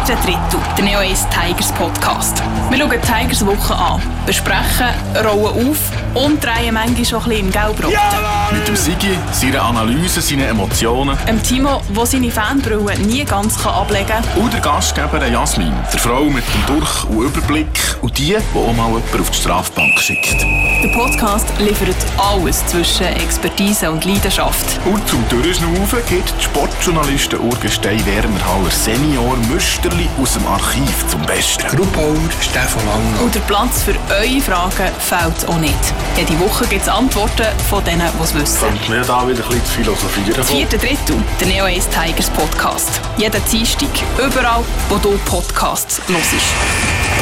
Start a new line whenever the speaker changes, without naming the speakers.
4. Drittel, der Neo 1 Tigers Podcast. Wir schauen die Tigers Woche an, besprechen, rollen auf und drehen manchmal schon ein bisschen im Gelbrot.
Mit dem Sigi, seiner Analyse, seinen Emotionen.
Timo, der seine Fanbrille nie ganz ablegen kann.
Und der Gastgeber Jasmin, der Frau mit dem Durch- und Überblick und die auch mal jemanden auf die Strafbank schickt.
Der Podcast liefert alles zwischen Expertise und Leidenschaft.
Und zum Durchschnaufen gibt die Sportjournalistin Urgestein Werner Haller Senior Müsterli aus dem Archiv zum Besten.
Gruppauer Stefan Lang.
Und der Platz für eure Fragen fehlt auch nicht. Jede Woche gibt es Antworten von denen, die es wissen.
Könnte mir da wieder ein bisschen philosophieren.
4. Drittel, der Neo 1 Tigers Podcast. Jeden Dienstag, überall, wo du Podcasts hörst.